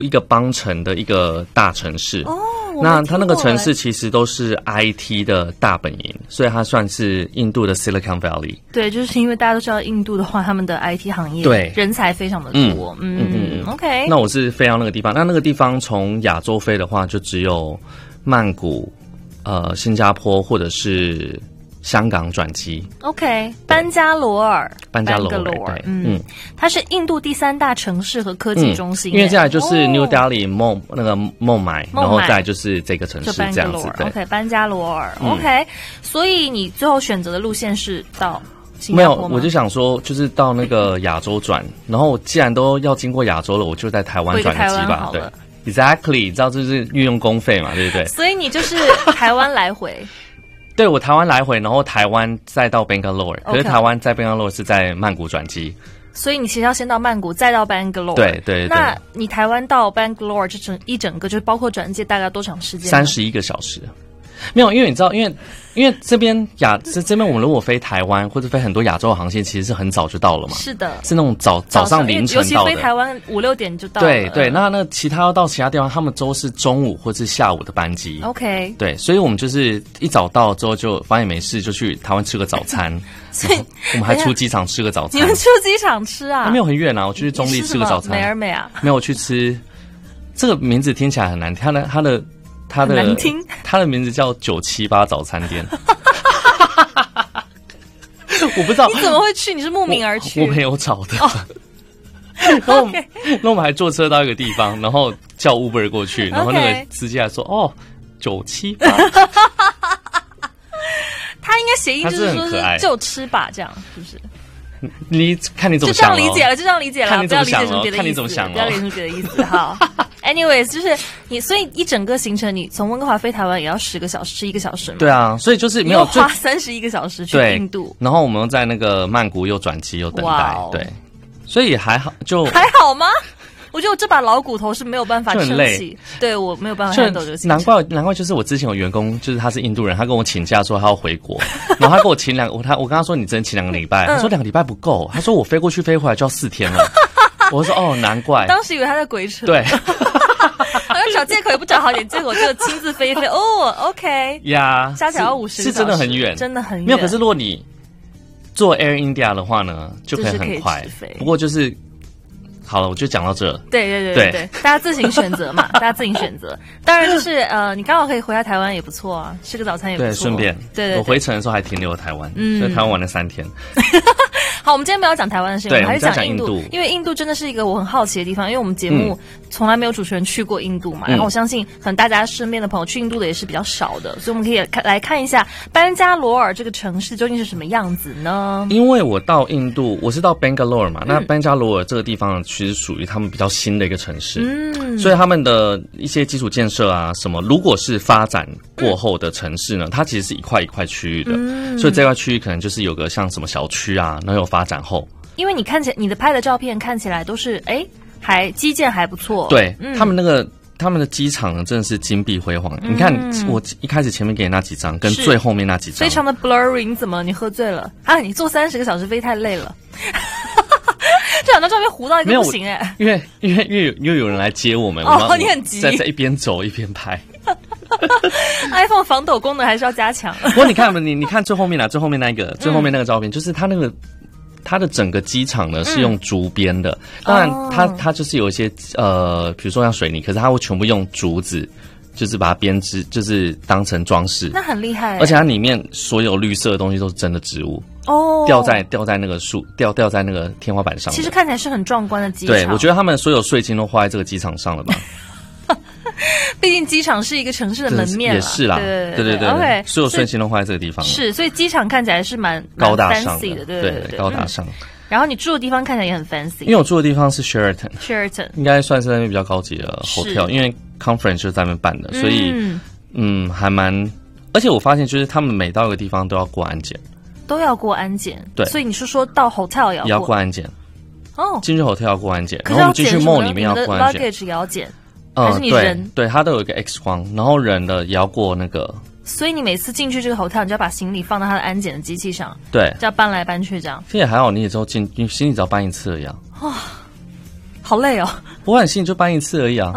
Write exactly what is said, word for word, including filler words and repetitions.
一个邦城的一个大城市哦。那它那个城市其实都是 I T 的大本营，所以它算是印度的 Silicon Valley。 对，就是因为大家都知道印度的话，他们的 I T 行业对人才非常的多。嗯嗯 嗯, 嗯 ，OK。 那我是飞到那个地方，那那个地方从亚洲飞的话，就只有曼谷、呃新加坡或者是香港转机。 OK， 班加罗尔， 班加罗尔， 嗯嗯，它是印度第三大城市和科技中心。 嗯、因为接下来就是 New Delhi、孟、哦、那个孟买，然后再来就是这个城市这样子。对 OK， 班加罗尔、嗯、，OK。所以你最后选择的路线是到新加坡吗？没有，我就想说，就是到那个亚洲转，然后既然都要经过亚洲了，我就在台湾转机吧。对 ，Exactly， 你知道这是运用公费嘛，对不对？ 所以你就是台湾来回。 对，我台湾来回，然后台湾再到 Bangalore， 可是台湾在 Bangalore 是在曼谷转机， 所以你其实要先到曼谷，再到 Bangalore。 对 对, 对。 那你台湾到 Bangalore 这整一整个就是包括转机，大概多长时间？ 三十一个小时。没有，因为你知道，因为因为这边亚这这边我们如果飞台湾或者飞很多亚洲的航线，其实是很早就到了嘛。 是的， 是那种早早上凌晨到的， 尤其飞台湾五六点就到了。 对对，那那其他要到其他地方，他们都是中午或是下午的班机。 OK， 对，所以我们就是一早到之后就发现没事，就去台湾吃个早餐。所以我们还出机场吃个早餐。 你们出机场吃啊？ 没有很远啊，我去中立吃个早餐。 美而美啊？ 没有，我去吃。这个名字听起来很难听，它的它的。他的难听，他的名字叫九七八早餐店。我不知道你怎么会去？你是慕名而去？ 我, 我没有找的。Oh. 然后我们，那我们还坐车到一个地方，然后叫 Uber 过去，然后那个司机还说：“ okay. 哦，九七八。” 他应该谐音就是说是就吃吧，这样是不是？ 你看你怎么想、哦？ 就这样理解了，就这样理解了，不要理解成别的意思。 看你怎么想、哦， 不要理解成别的意思。好。Anyways， 就是你，所以一整个行程，你从温哥华飞台湾也要十个小时，十一个小时嘛。 对啊，所以就是没有花三十一个小时去印度， 然后我们又在那个曼谷又转机又等待， wow. 对，所以还好，就还好吗？我觉得我这把老骨头是没有办法撑起，对我没有办法handle这个行程。 难怪难怪，就是我之前有员工，就是他是印度人，他跟我请假说他要回国，然后他跟我请两个，他我跟他说你只能请两个礼拜，他说两个礼拜不够，他说我飞过去飞回来就要四天了。我说哦，难怪， 当时以为他在鬼扯。 对。 好像找借口也不找好点，结果就亲自飞一飞。哦 ，OK， 呀， 加起来要五十， 是真的很远， 真的很远。 没有，可是如果你坐 Air India 的话呢，就可以很快。就是、不过就是好了，我就讲到这。 对对对对对，大家自行选择嘛，大家自行选择。当然就是呃，你刚好可以回来台湾也不错啊，吃个早餐也不错。 对，顺便。 对 对, 对， 我回程的时候还停留台湾，嗯，在台湾玩了三天。 好，我们今天没有讲台湾的事情，我们还是讲印度， 印度因为印度真的是一个我很好奇的地方，因为我们节目从来没有主持人去过印度嘛，嗯、然后我相信可能大家身边的朋友去印度的也是比较少的，所以我们可以看来看一下班加罗尔这个城市究竟是什么样子呢？ 因为我到印度，我是到 Bangalore 嘛，嗯、那班加罗尔这个地方其实属于他们比较新的一个城市，嗯，所以他们的一些基础建设啊，什么如果是发展过后的城市呢，嗯、它其实是一块一块区域的，嗯、所以这块区域可能就是有个像什么小区啊，然后有发展后。 因为你看起来你的拍的照片看起来都是哎，还基建还不错。 对、嗯、他们那个他们的机场呢，真的是金碧辉煌。嗯、你看我一开始前面给你那几张，跟最后面那几张， 非常的 blurry。你怎么你喝醉了啊？你坐三十个小时飞太累了。这两张照片糊到一个不行哎、欸， 因为因为因为又有人来接我们， 哦，你很急， 在在一边走一边拍。 iPhone 防抖功能还是要加强。 不过你看你你看最后面啦，最后面那个最后面那个照片，就是它那个。它的整个机场呢是用竹编的，嗯、当然它它就是有一些呃，比如说像水泥，可是它会全部用竹子，就是把它编织，就是当成装饰。 那很厉害、欸， 而且它里面所有绿色的东西都是真的植物哦，吊在吊在那个树吊吊在那个天花板上。 其实看起来是很壮观的机场。 对，我觉得他们所有税金都花在这个机场上了吧。 毕竟机场是一个城市的门面， 也是啦， 对对对对 ，OK， 所有税金都花在这个地方， 是，所以机场看起来是蛮高大上的，对对对, 对高大上、 嗯。然后你住的地方看起来也很 fancy， 因为我住的地方是 Sheraton，Sheraton 应该算是那边比较高级的 hotel， 因为 conference 就是在那边办的，所以 嗯, 嗯还蛮，而且我发现就是他们每到一个地方都要过安检， 都要过安检， 对， 所以你是说到 hotel 也要过也要过安检， 哦， 进去 hotel 要过安检，然后我们进去 mall 里面要过安检 ，luggage 也要检。 呃、 还是你人对，对，它都有一个 X 光，然后人的也要过那个。 所以你每次进去这个 hotel， 你就要把行李放到它的安检的机器上， 对， 就要搬来搬去这样。 其实也还好，你也只有进，你行李只要搬一次而已啊。 哇，好累哦。 不过你行李就搬一次而已啊。